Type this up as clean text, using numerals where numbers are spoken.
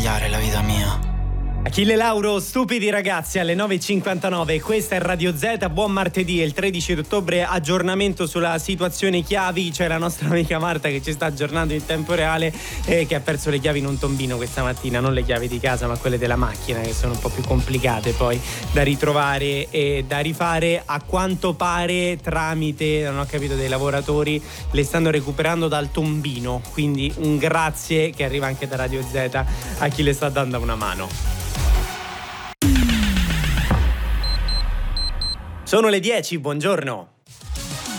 cambiare la vita mia. Achille Lauro, Stupidi ragazzi, alle 9.59. Questa è Radio Z, buon martedì, è il 13 ottobre, aggiornamento sulla situazione chiavi. C'è la nostra amica Marta che ci sta aggiornando in tempo reale e che ha perso le chiavi in un tombino questa mattina, non le chiavi di casa ma quelle della macchina, che sono un po' più complicate poi da ritrovare e da rifare. A quanto pare, tramite, non ho capito, dei lavoratori, le stanno recuperando dal tombino, quindi un grazie che arriva anche da Radio Z a chi le sta dando una mano. Sono le 10, buongiorno.